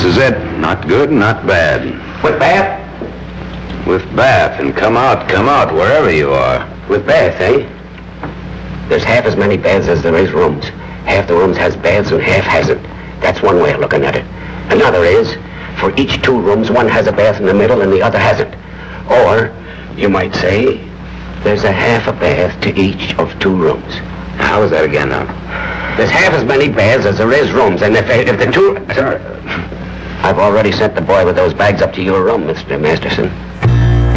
This is it. Not good, not bad. With bath? With bath, and come out, wherever you are. With bath, eh? There's half as many baths as there is rooms. Half the rooms has baths and half hasn't. That's one way of looking at it. Another is, for each 2 rooms, one has a bath in the middle and the other hasn't. Or, you might say, there's a half a bath to each of 2 rooms. How is that again now? There's half as many baths as there is rooms, and if the 2... I've already sent the boy with those bags up to your room, Mr. Masterson.